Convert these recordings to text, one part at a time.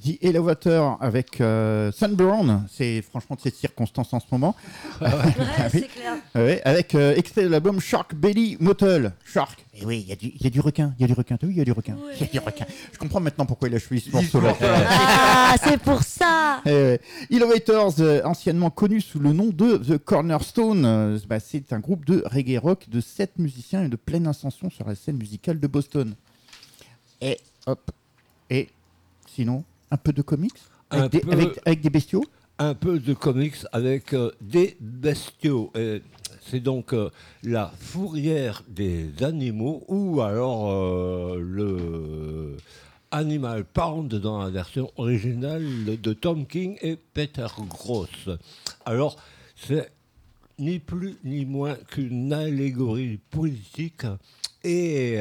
The Elevator avec Sunburn, c'est franchement de cette circonstance en ce moment. Ouais, c'est clair. Ouais, avec extrait de l'album Shark Belly Motel. Shark. Et oui, il y a du requin. Il y a du requin. Oui, il y a du requin. Ouais. Il y a du requin. Je comprends maintenant pourquoi il a choisi ce morceau-là. Ah, c'est pour ça. Elevators, anciennement connu sous le nom de The Cornerstone, c'est un groupe de reggae rock de 7 musiciens et de pleine ascension sur la scène musicale de Boston. Et hop. Et sinon, un peu de comics avec des bestiaux. Un peu de comics avec des bestiaux. Et c'est donc la fourrière des animaux ou alors le Animal Pound dans la version originale de Tom King et Peter Gross. Alors, c'est ni plus ni moins qu'une allégorie politique et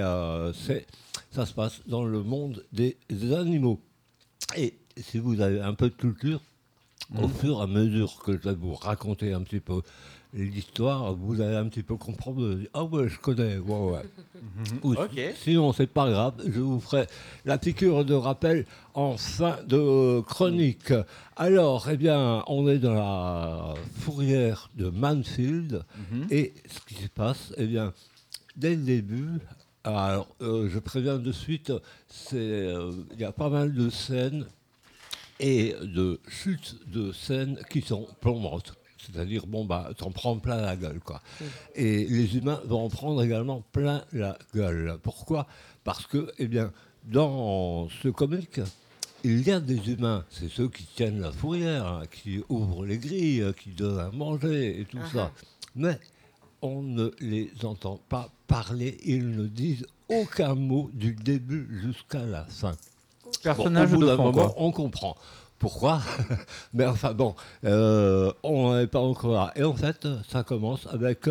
ça se passe dans le monde des animaux. Et si vous avez un peu de culture, au fur et à mesure que je vais vous raconter un petit peu l'histoire, vous allez un petit peu comprendre. Ah ouais, je connais. Ouais. Ou sinon, c'est pas grave. Je vous ferai la piqûre de rappel en fin de chronique. Alors, eh bien, on est dans la fourrière de Mansfield. Et ce qui se passe, eh bien, dès le début. Alors, je préviens de suite, il y a pas mal de scènes et de chutes de scènes qui sont plombantes. C'est-à-dire, t'en prends plein la gueule, quoi. Et les humains vont en prendre également plein la gueule. Pourquoi ? Parce que, eh bien, dans ce comic, il y a des humains, c'est ceux qui tiennent la fourrière, hein, qui ouvrent les grilles, qui donnent à manger et tout ça. Mais on ne les entend pas parler, ils ne disent aucun mot du début jusqu'à la fin. Personnage au bout de d'un fond, moment, quoi. on comprend. Pourquoi ? Mais enfin bon, on n'est pas encore là. Et en fait, ça commence avec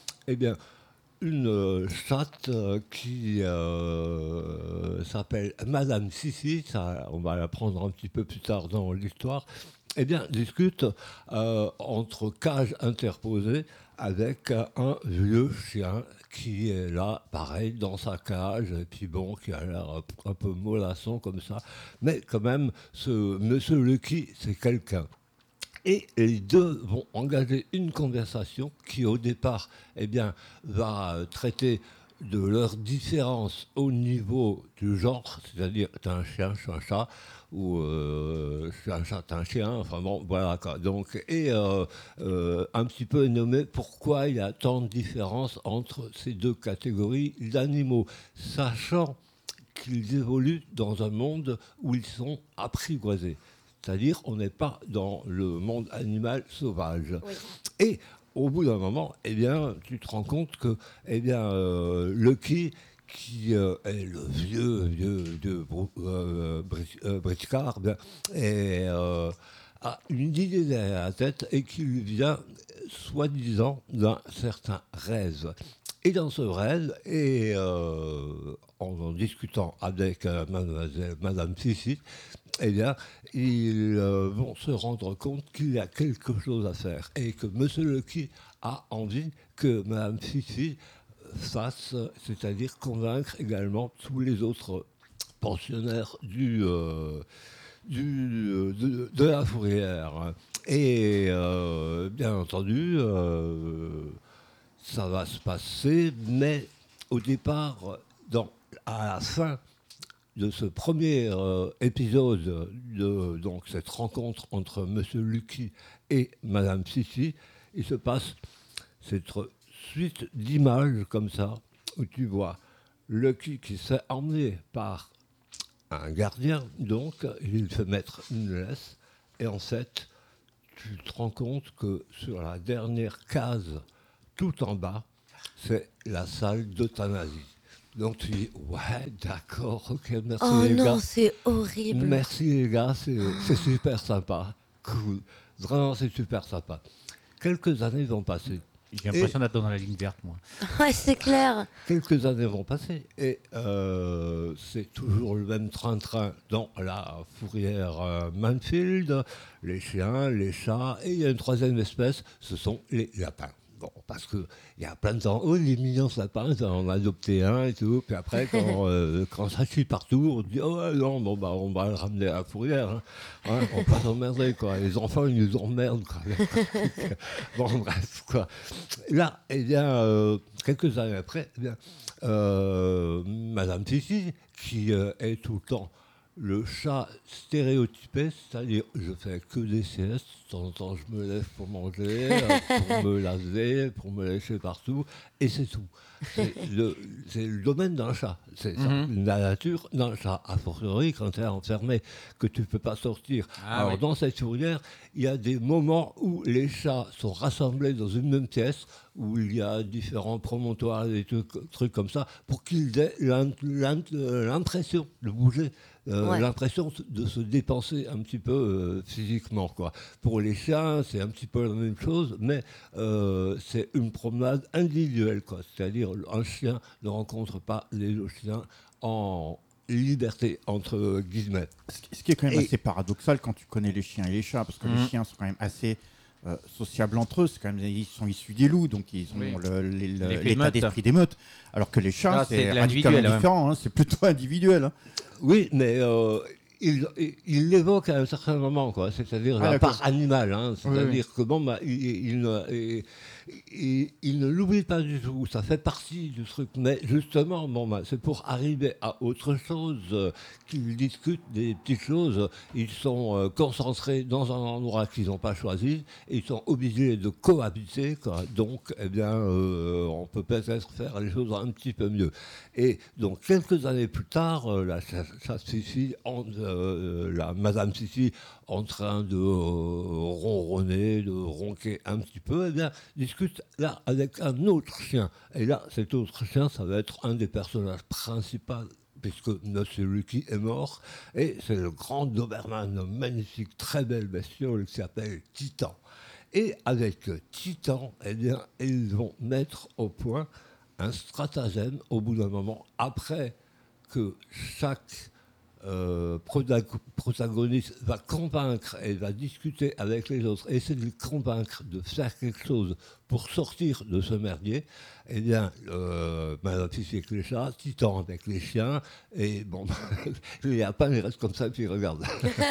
une chatte qui s'appelle Madame Sissi, ça, on va l'apprendre un petit peu plus tard dans l'histoire, discute entre cages interposées avec un vieux chien qui est là, pareil, dans sa cage, et puis qui a l'air un peu mollasson comme ça. Mais quand même, ce monsieur Lucky, c'est quelqu'un. Et les deux vont engager une conversation qui, au départ, va traiter de leurs différences au niveau du genre, c'est-à-dire t'es un chien, je suis un chat, ou je suis un chat, t'es un chien, enfin bon, voilà quoi. Donc, un petit peu nommé pourquoi il y a tant de différences entre ces deux catégories d'animaux, sachant qu'ils évoluent dans un monde où ils sont apprivoisés. C'est-à-dire, on n'est pas dans le monde animal sauvage. Oui. Et au bout d'un moment, tu te rends compte que, Lucky, qui est le vieux de Britcard, a une idée derrière la tête et qui lui vient, soi-disant, d'un certain rêve. Et dans ce rêve, en discutant avec Madame Sissi, ils vont se rendre compte qu'il y a quelque chose à faire et que M. Lucky a envie que Mme Sissi fasse, c'est-à-dire convaincre également tous les autres pensionnaires de la fourrière. Et bien entendu, ça va se passer, mais au départ, à la fin de ce premier épisode de cette rencontre entre M. Lucky et Mme Sissi, il se passe cette suite d'images comme ça, où tu vois Lucky qui s'est emmené par un gardien, donc il fait mettre une laisse, et en fait, tu te rends compte que sur la dernière case, tout en bas, c'est la salle d'euthanasie. Donc tu dis, ouais, d'accord, ok, merci les gars. Oh non, c'est horrible. Merci les gars, c'est super sympa. Cool. Vraiment, c'est super sympa. Quelques années vont passer. J'ai l'impression d'être dans la ligne verte, moi. Ouais, c'est clair. Quelques années vont passer et c'est toujours le même train-train dans la fourrière Mansfield, les chiens, les chats, et il y a une troisième espèce, ce sont les lapins. bon, parce qu'il y a plein de temps, oh, il est mignon ce lapin, on a adopté un et tout. Puis après, quand ça chie partout, on dit, oh ouais, non, bon, bah, on va le ramener à la fourrière. Hein, on va pas s'emmerder, quoi. Les enfants, ils nous emmerdent, quoi. Bon, bref, quoi. Là, eh bien, quelques années après, eh bien, Madame Fifi, qui est tout le temps le chat stéréotypé, c'est-à-dire je fais que des siestes, de temps en temps je me lève pour manger, pour me laver, pour me lécher partout, et c'est tout. C'est le domaine d'un chat, c'est ça, la nature d'un chat. A fortiori, quand tu es enfermé, que tu ne peux pas sortir. Alors dans cette fourrière, il y a des moments où les chats sont rassemblés dans une même pièce, où il y a différents promontoires, des trucs comme ça, pour qu'ils aient l'impression de bouger. L'impression de se dépenser un petit peu physiquement, quoi. Pour les chiens, c'est un petit peu la même chose, mais c'est une promenade individuelle, quoi. C'est-à-dire un chien ne rencontre pas les autres chiens en liberté, entre guillemets. Ce qui est quand même assez paradoxal quand tu connais les chiens et les chats, parce que les chiens sont quand même assez sociables entre eux. C'est quand même, ils sont issus des loups, donc ils ont l'état d'esprit d'émeute. Alors que les chats, c'est radicalement différent, hein, c'est plutôt individuel. Hein. Oui, mais il l'évoque à un certain moment, quoi. C'est-à-dire la part animale. Hein. C'est-à-dire que bon, bah, il ne l'oublie pas du tout. Ça fait partie du truc. Mais justement, bon, bah, c'est pour arriver à autre chose qu'ils discutent des petites choses. Ils sont concentrés dans un endroit qu'ils n'ont pas choisi. Et ils sont obligés de cohabiter, quoi. Donc, eh bien, on peut peut-être faire les choses un petit peu mieux. Et donc, quelques années plus tard, la Fifi, la Madame Fifi, en train de ronronner, de ronquer un petit peu, eh bien, discute là avec un autre chien. Et là, cet autre chien, ça va être un des personnages principaux, puisque Monsieur Lucky est mort, et c'est le grand Doberman, une magnifique, très belle bestiole qui s'appelle Titan. Et avec Titan, eh bien, ils vont mettre au point un stratagème au bout d'un moment, après que chaque protagoniste va convaincre et va discuter avec les autres, essayer de les convaincre de faire quelque chose pour sortir de ce merdier. Eh bien, Madame Fifi avec les chats, Titan avec les chiens, et bon, les lapins, ils restent comme ça et puis ils regardent.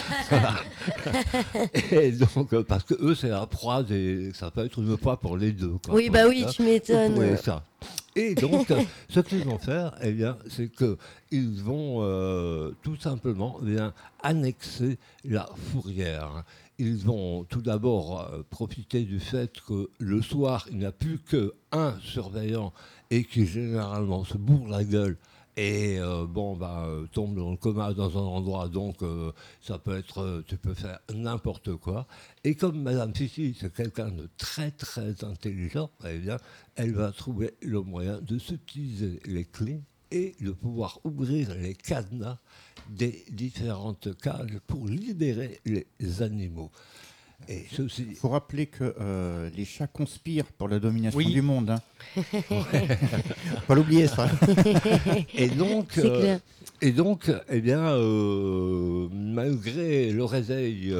Et donc, parce que eux, c'est la proie, ça peut être une proie pour les deux. Quoi, oui, bah oui, tu m'étonnes. Oui, ça. Et donc, ce qu'ils vont faire, eh bien, c'est qu'ils vont tout simplement annexer la fourrière. Ils vont tout d'abord profiter du fait que le soir, il n'y a plus qu'un surveillant et qui généralement se bourre la gueule et tombe dans le coma dans un endroit, donc ça peut être, tu peux faire n'importe quoi. Et comme Madame Fifi, c'est quelqu'un de très très intelligent, eh bien, elle va trouver le moyen de subtiliser les clés et de pouvoir ouvrir les cadenas des différentes cages pour libérer les animaux. Il faut rappeler que les chats conspirent pour la domination du monde. Hein. Faut pas l'oublier, ça. Et donc, eh bien, malgré le réveil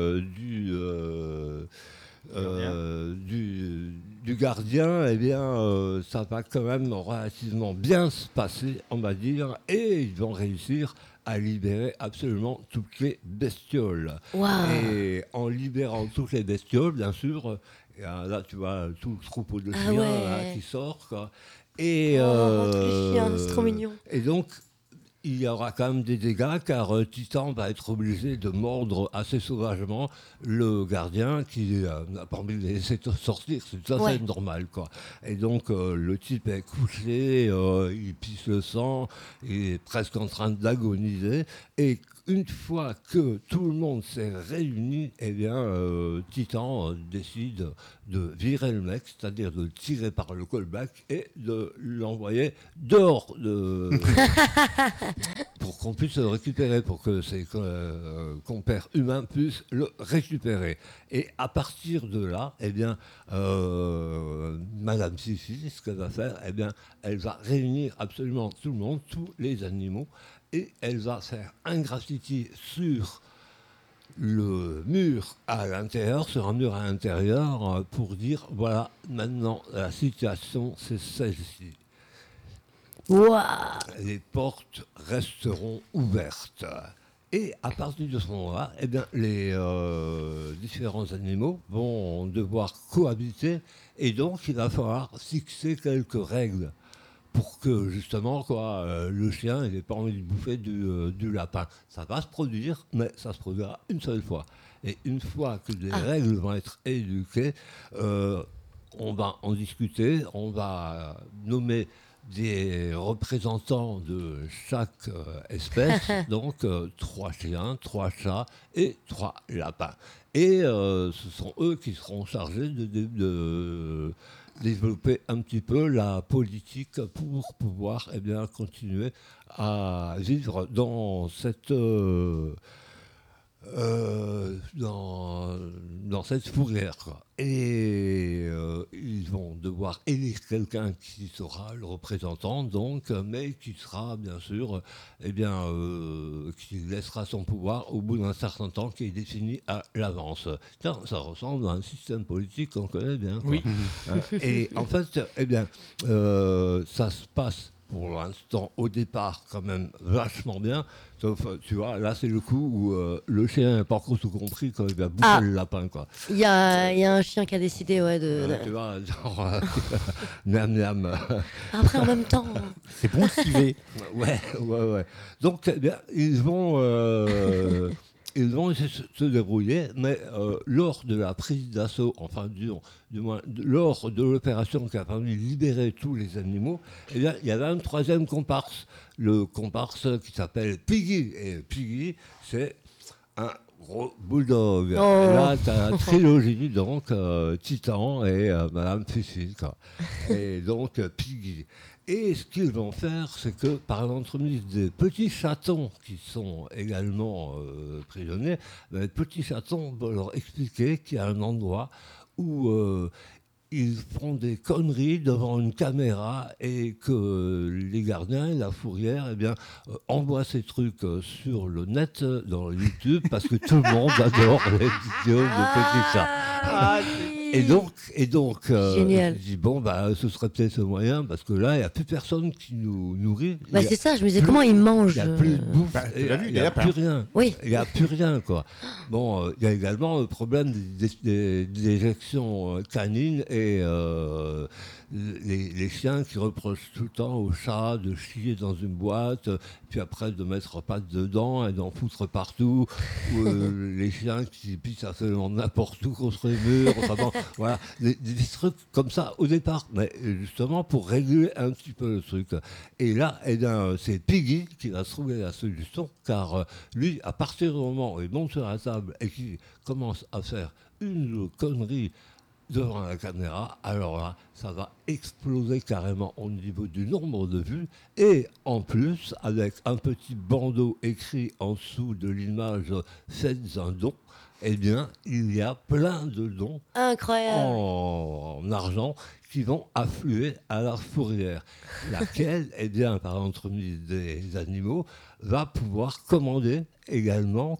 du gardien, eh bien, ça va quand même relativement bien se passer, on va dire, et ils vont réussir à libérer absolument toutes les bestioles. Wow. Et en libérant toutes les bestioles, bien sûr, là, tu vois tout le troupeau de chiens là, qui sort, quoi. Et, les chiens, c'est trop mignon. Et donc, il y aura quand même des dégâts, car Titan va être obligé de mordre assez sauvagement le gardien qui n'a pas envie de les laisser sortir. C'est tout à fait normal, quoi. Et donc, le type est couché, il pisse le sang, il est presque en train d'agoniser. Et une fois que tout le monde s'est réuni, eh bien, Titan décide de virer le mec, c'est-à-dire de le tirer par le callback et de l'envoyer dehors pour qu'on puisse le récupérer, pour que ses compères humains puissent le récupérer. Et à partir de là, eh bien, Madame Fifi, ce qu'elle va faire, eh bien, elle va réunir absolument tout le monde, tous les animaux, et elle va faire un graffiti sur le mur à l'intérieur sur un mur à l'intérieur pour dire voilà, maintenant la situation c'est celle-ci. Waouh. Les portes resteront ouvertes. Et à partir de ce moment-là, eh bien, les différents animaux vont devoir cohabiter et donc il va falloir fixer quelques règles pour que justement le chien n'ait pas envie de bouffer du lapin. Ça va se produire, mais ça se produira une seule fois. Et une fois que les règles vont être éduquées, on va en discuter, on va nommer des représentants de chaque espèce, donc 3 chiens, 3 chats et 3 lapins. Et ce sont eux qui seront chargés de développer un petit peu la politique pour pouvoir continuer à vivre dans cette dans cette fourrière. Et ils vont devoir élire quelqu'un qui sera le représentant, donc, mais qui sera bien sûr, qui laissera son pouvoir au bout d'un certain temps qui est défini à l'avance. Tiens, ça ressemble à un système politique qu'on connaît bien. Quoi. Oui. Et en fait, ça se passe pour l'instant, au départ, quand même vachement bien. Sauf, tu vois, là, c'est le coup où le chien n'a pas encore tout compris quand il va bouffer le lapin, quoi. Il y a un chien qui a décidé, Tu vois, genre, miam miam. Après, en même temps. C'est bon le civet. Ouais. Donc, ils vont essayer de se débrouiller, mais lors de la prise d'assaut, enfin, du moins, lors de l'opération qui a permis de libérer tous les animaux, il y avait un troisième comparse. Le comparse qui s'appelle Piggy. Et Piggy, c'est un gros bulldog. Et là, tu as la trilogie, donc, Titan et Madame Fifi, quoi. Et donc, Piggy. Et ce qu'ils vont faire, c'est que par l'entremise des petits chatons qui sont également prisonniers, les petits chatons vont leur expliquer qu'il y a un endroit où ils font des conneries devant une caméra et que les gardiens et la fourrière envoient ces trucs sur le net, dans YouTube, parce que tout le monde adore les vidéos de petits chats. Et donc je me dis, ce serait peut-être ce moyen, parce que là, il n'y a plus personne qui nous nourrit. C'est ça, je me disais, comment ils mangent? Il n'y a plus de bouffe, il n'y a plus rien. Oui. Il n'y a plus rien, quoi. Bon, il y a également le problème des éjections canines et les chiens qui reprochent tout le temps aux chats de chier dans une boîte, puis après de mettre pattes dedans et d'en foutre partout, ou les chiens qui pissent absolument n'importe où contre les murs, enfin bon, voilà, des trucs comme ça au départ, mais justement pour réguler un petit peu le truc. Et là, c'est Piggy qui va trouver la solution, car lui, à partir du moment où il monte sur la table et qu'il commence à faire une connerie devant la caméra, alors là, ça va exploser carrément au niveau du nombre de vues. Et en plus, avec un petit bandeau écrit en dessous de l'image « Faites un don », il y a plein de dons en argent qui vont affluer à la fourrière, laquelle, par l'entremise des animaux, va pouvoir commander également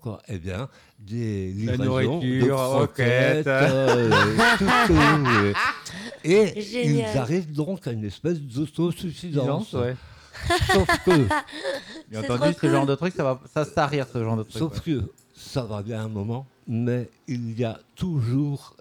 des livraisons de croquettes, tout ce que vous voulez. Et Génial. ils arrivent donc à une espèce d'autosuffisance. Ouais. Sauf que... Bien C'est entendu, trop ce genre cool. de truc, ça va se tarir, ce genre de truc. Sauf que ça va bien un moment, mais il y a toujours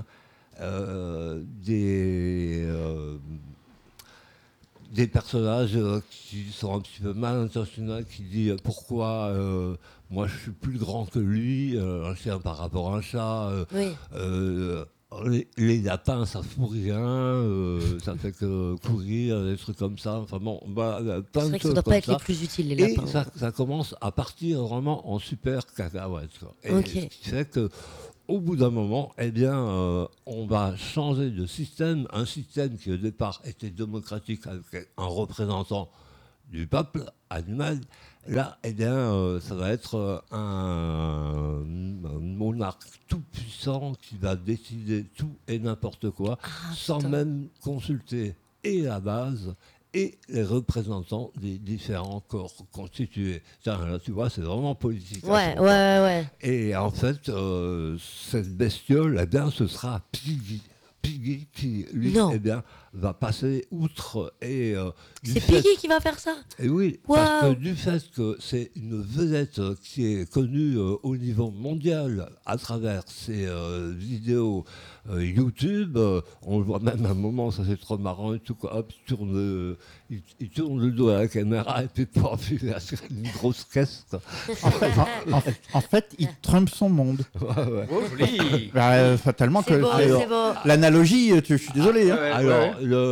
des personnages qui sont un petit peu mal intentionnels, qui disent pourquoi moi je suis plus grand que lui, un chien par rapport à un chat. Oui. Les lapins, ça fout rien, ça fait que courir, des trucs comme ça. Enfin bon, plein C'est de vrai que ça choses doit comme pas être ça. les plus utiles, les Et lapins. ça commence à partir vraiment en super cacahuète, quoi. Et Ok. ce qui fait que au bout d'un moment, on va changer de système, un système qui au départ était démocratique avec un représentant du peuple animal. Là, ça va être un monarque tout puissant qui va décider tout et n'importe quoi, sans putain. même consulter et la base et les représentants des différents corps constitués. Là, tu vois, c'est vraiment politique. Ouais. Et en fait, cette bestiole, eh bien, ce sera Piggy. Piggy qui, lui, Non. eh bien, va passer outre. Et, C'est Piggy qui va faire ça. et oui, parce que Waouh. du fait que c'est une vedette qui est connue au niveau mondial à travers ses vidéos YouTube, on le voit même à un moment, ça c'est trop marrant et tout, quoi. Hop, il tourne le dos à la caméra et puis il a une grosse caisse. Quoi. En fait, il trompe son monde. Ouais. Oh, joli. Fatalement C'est que beau, c'est- c'est beau. l'analogie, je suis désolé. hein. Alors,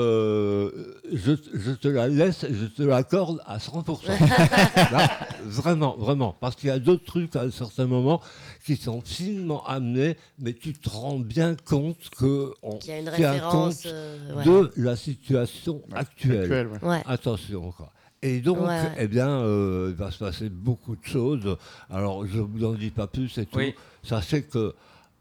je te la laisse et je te l'accorde à 100%. Là, vraiment, vraiment. Parce qu'il y a d'autres trucs à un certain moment qui sont finement amenés, mais tu te rends bien compte qu'on Qu'il y a une tient référence. compte Ouais. de la situation actuelle. Actuel, ouais. Ouais. Attention, quoi. Et donc, Ouais. eh bien, il va se passer beaucoup de choses. Alors, je ne vous en dis pas plus et tout. Oui. Sachez que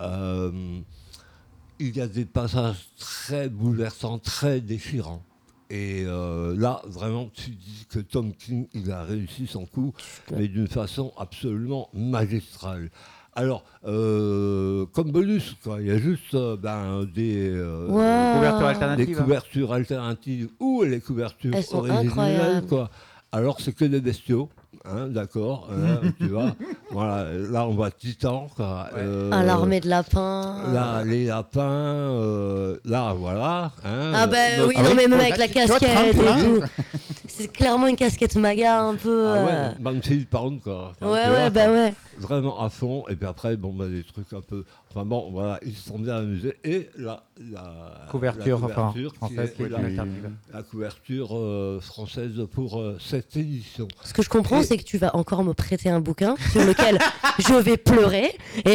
il y a des passages très bouleversants, très déchirants. Et là, vraiment, tu dis que Tom King, il a réussi son coup, mais d'une façon absolument magistrale. Alors, comme bonus, quoi, il y a juste des Wow. Couverture des alternative. couvertures alternatives ou les couvertures Elles sont originales, incroyables. quoi. Alors, c'est que des bestiaux, hein, d'accord, tu vois. Voilà, là, on voit Titan, quoi. Ah, l'armée de lapins. Là, les lapins, là, voilà. Hein, Ah ben notre- oui, Ah non oui, mais même toi, avec la tu vois, casquette Trump, là. et tout. C'est clairement une casquette maga un peu. Ah ouais, Manfield Pound, quoi. Enfin, Ouais, tu vois, ouais, bah ouais. Vraiment à fond. Et puis après, bon, bah, des trucs un peu. Enfin bon, voilà, ils se sont bien amusés. Et la Couverture, enfin, qui française, est qui est la, une alternative. la couverture française pour cette édition. Ce que je comprends, c'est que tu vas encore me prêter un bouquin sur lequel je vais pleurer. Et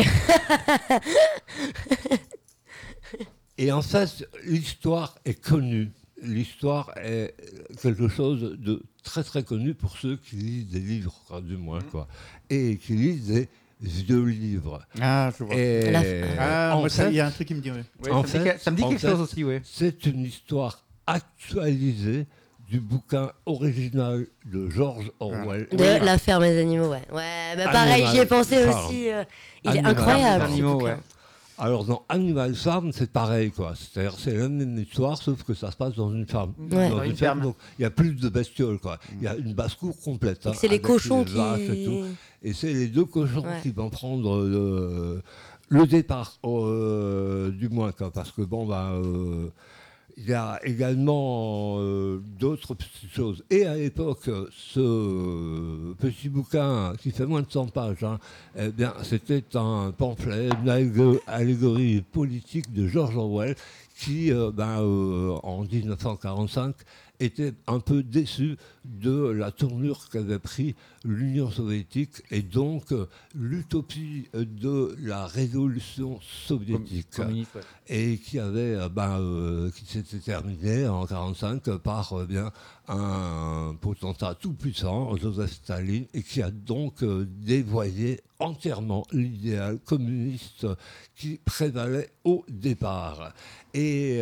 Et en fait, l'histoire est connue. L'histoire est quelque chose de très très connu pour ceux qui lisent des livres, quoi, du moins, quoi. Et qui lisent des vieux livres. Ah, je vois. Et Ah, en moi, ça, fait, il y a un truc qui me dit. Ouais. Oui, En ça me dit fait- ça me dit en quelque fait- chose aussi, oui. c'est une histoire actualisée du bouquin original de George Orwell. de La ferme des animaux, ouais. Ouais, mais pareil, Animal j'y ai pensé Farm. aussi. Il est Animal incroyable. Farm. ce Animaux, bouquin. ouais. Alors dans Animal Farm, c'est pareil, quoi. C'est-à-dire c'est la même histoire, sauf que ça se passe dans une ferme. Ouais. Dans Dans une une ferme, ferme. donc il y a plus de bestioles, quoi. Il y a une basse-cour complète. Et hein, que c'est les avec cochons les vaches et tout. qui. Et c'est les deux cochons Ouais. qui vont prendre le départ, du moins, quoi, parce que bon, il y a également d'autres petites choses. Et à l'époque, ce petit bouquin qui fait moins de 100 pages, hein, eh bien, c'était un pamphlet, une allégorie politique de George Orwell qui, en 1945, était un peu déçu de la tournure qu'avait pris l'Union soviétique et donc l'utopie de la révolution soviétique Communiste, ouais. et qui avait qui s'était terminée en 1945 par un potentat tout puissant, Joseph Staline, et qui a donc dévoyé entièrement l'idéal communiste qui prévalait au départ. Et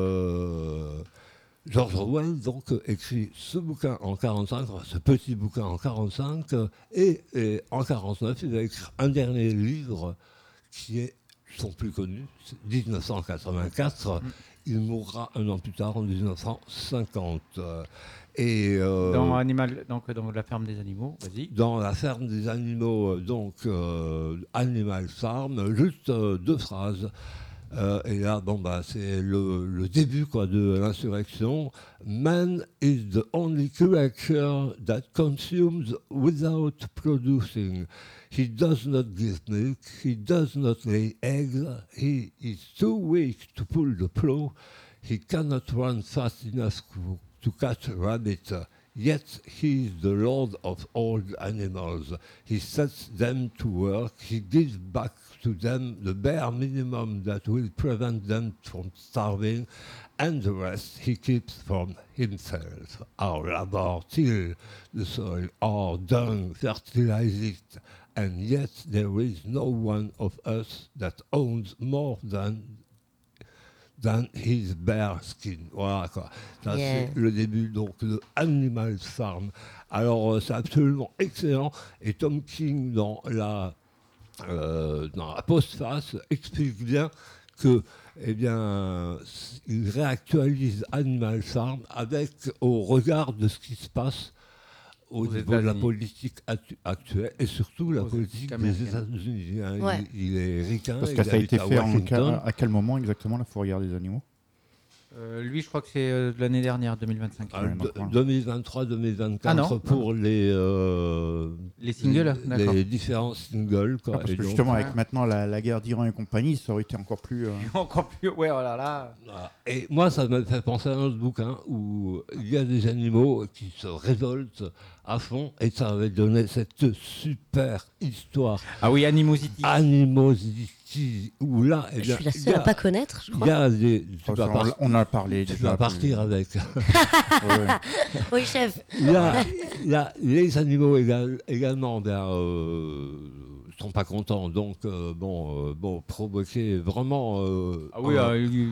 George Orwell donc écrit ce bouquin en 1945, ce petit bouquin en 1945, et en 1949 il va écrire un dernier livre qui est son plus connu, c'est 1984. Il mourra un an plus tard, en 1950. Et Dans Animal, donc dans la ferme des animaux, vas-y. dans la ferme des animaux, Animal Farm, juste deux phrases. Et là, c'est le début, quoi, de l'insurrection. Man is the only creature that consumes without producing. He does not give milk, he does not lay eggs, he is too weak to pull the plow, he cannot run fast enough to catch a rabbit. Yet he is the lord of all animals. He sets them to work. He gives back to them the bare minimum that will prevent them from starving, and the rest he keeps from himself. Our labor till the soil, our dung fertilize it, and yet there is no one of us that owns more than than his bare skin. Voilà quoi. Ça, Yeah. c'est le début donc de Animal Farm. Alors c'est absolument excellent. Et Tom King dans la postface explique bien que eh bien, il réactualise Animal Farm au regard de ce qui se passe au niveau de la politique actuelle et surtout la politique des États-Unis. Hein. Ouais. Il est ricain. Parce que ça a été fait Washington. à quel moment exactement, la fourrière des animaux? Lui, je crois que c'est de l'année dernière, 2025. Ah, Ouais, donc, voilà. 2023-2024 Ah non. pour les singles, d'accord. les différents singles. Quoi. Parce Et que donc, justement, avec maintenant la guerre d'Iran et compagnie, ça aurait été encore plus... Encore plus. Ouais, oh là là. voilà. Et moi, ça me fait penser à un autre bouquin où il y a des animaux qui se révoltent à fond et ça avait donné cette super histoire. Ah oui, Animosity. Animosity, où là, eh Je bien, suis la seule à pas connaître, je il y crois. a des. on en a parlé Tu déjà. vas partir avec. Ouais. Oui, chef. Là, les animaux également sont pas contents, donc provoquer vraiment Ah oui,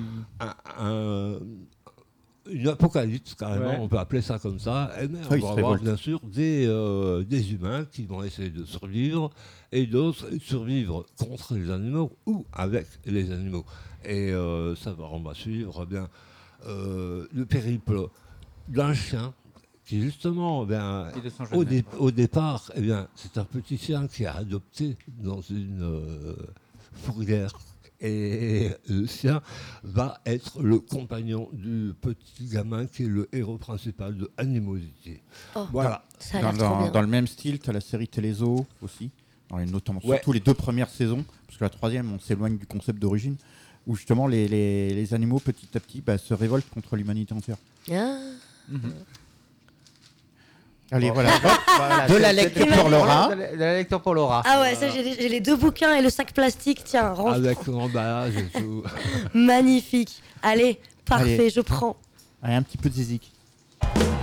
une apocalypse carrément, Ouais. on peut appeler ça comme ça. Et bien, Oui, on va se avoir révolte. bien sûr des humains qui vont essayer de survivre et d'autres survivre contre les animaux ou avec les animaux. Et on va suivre bien le périple d'un chien qui justement, Et de son jeune au départ, c'est un petit chien qui a adopté dans une fourrière. Et le chien va être le compagnon du petit gamin qui est le héros principal de Animosity. Oh, Voilà. ça a l'air trop Dans, bien. dans le même style, tu as la série Télézo aussi, notamment Ouais. surtout les 2 premières saisons, parce que la 3e, on s'éloigne du concept d'origine, où justement les animaux petit à petit se révoltent contre l'humanité entière. Ah. Allez, voilà. Voilà, De c'est- la c'est- lecture c'est- pour Laura. De la lecture pour Laura. Ah ouais, ça j'ai les 2 bouquins et le sac plastique. Tiens, range. Avec l'emballage et tout. Magnifique. Allez, parfait, Allez. je prends. Allez, un petit peu de zizik.